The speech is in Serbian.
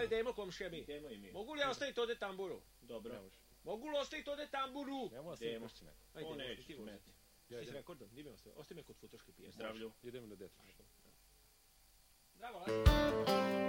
Ajde, idemo komšija mi. Idemo i mi. Mogu li ja ostaviti ovdje tamburu? Dobro. Ne može. Mogu li ostaviti ovdje tamburu? Ne može Idemo. se mene. Ajde, O, idemo, neću ti vozi. smeti. Ja Ti s idem. rekordom, di mi ostavi? Ostavi me kod futoške pije. Zdravlju. Idemo na decu. Zdravo, Laco.